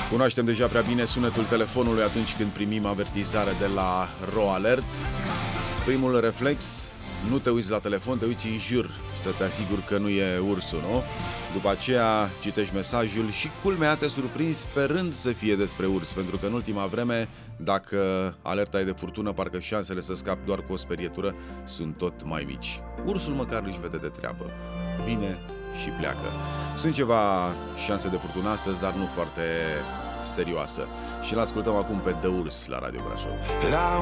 Cunoaștem deja prea bine sunetul telefonului atunci când primim avertizare de la RO Alert. Primul reflex, nu te uiți la telefon, te uiți în jur să te asiguri că nu e ursul, nu? După aceea citești mesajul și culmea te surprinzi sperând să fie despre urs, pentru că în ultima vreme, dacă alerta e de furtună, parcă șansele să scapi doar cu o sperietură sunt tot mai mici. Ursul măcar își vede de treabă. Vine și pleacă. Sunt ceva șanse de furtună astăzi, dar nu foarte serioasă. Și l-ascultăm acum pe The Urs la Radio Brașov.